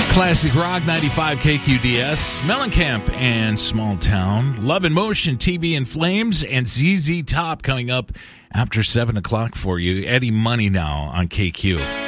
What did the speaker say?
Classic Rock 95 KQDS, Mellencamp and Small Town, Love in Motion, TV in Flames, and ZZ Top coming up after 7 o'clock for you. Eddie Money now on KQ.